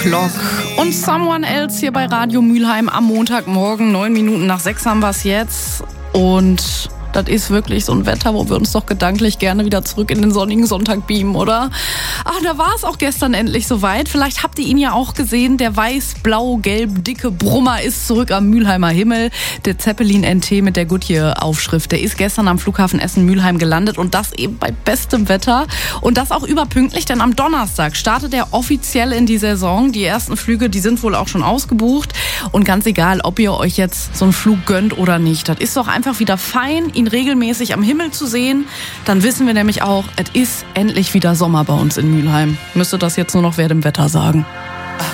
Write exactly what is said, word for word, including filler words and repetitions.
O'Clock und Someone Else hier bei Radio Mülheim am Montagmorgen. Neun Minuten nach sechs haben wir es jetzt. Und das ist wirklich so ein Wetter, wo wir uns doch gedanklich gerne wieder zurück in den sonnigen Sonntag beamen, oder? Ach, da war es auch gestern endlich soweit. Vielleicht habt ihr ihn ja auch gesehen. Der weiß-blau-gelb dicke Brummer ist zurück am Mülheimer Himmel. Der Zeppelin N T mit der Goodyear-Aufschrift. Der ist gestern am Flughafen Essen-Mülheim gelandet und das eben bei bestem Wetter. Und das auch überpünktlich, denn am Donnerstag startet er offiziell in die Saison. Die ersten Flüge, die sind wohl auch schon ausgebucht. Und ganz egal, ob ihr euch jetzt so einen Flug gönnt oder nicht, das ist doch einfach wieder fein, ihn regelmäßig am Himmel zu sehen. Dann wissen wir nämlich auch, es ist endlich wieder Sommer bei uns in Mülheim. Müsste das jetzt nur noch wer dem Wetter sagen.